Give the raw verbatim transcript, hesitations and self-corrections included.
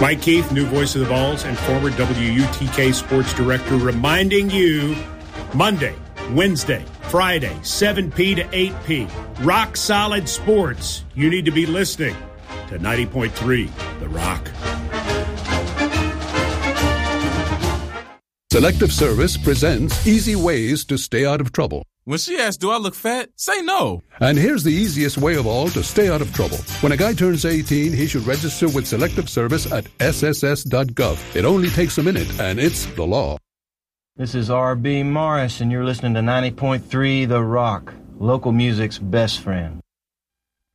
Mike Keith, new voice of the Vols and former W U T K sports director, reminding you Monday, Wednesday, Friday, seven p to eight p. Rock Solid Sports. You need to be listening to ninety point three The Rock. Selective Service presents Easy Ways to Stay Out of Trouble. When she asks, do I look fat? Say no. And here's the easiest way of all to stay out of trouble. When a guy turns eighteen, he should register with Selective Service at S S S dot gov. It only takes a minute, and it's the law. This is R B Morris, and you're listening to ninety point three The Rock, local music's best friend.